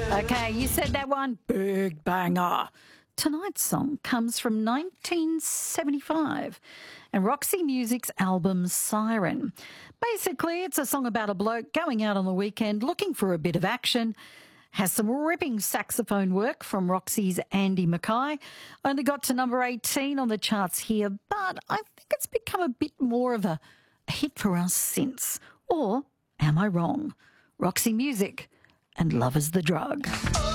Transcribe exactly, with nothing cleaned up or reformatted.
Okay, you said that one. Big banger. Tonight's song comes from nineteen seventy-five and Roxy Music's album Siren. Basically, it's a song about a bloke going out on the weekend looking for a bit of action. Has some ripping saxophone work from Roxy's Andy Mackay. Only got to number eighteen on the charts here, but I think it's become a bit more of a hit for us since. Or am I wrong? Roxy Music and Love is the Drug.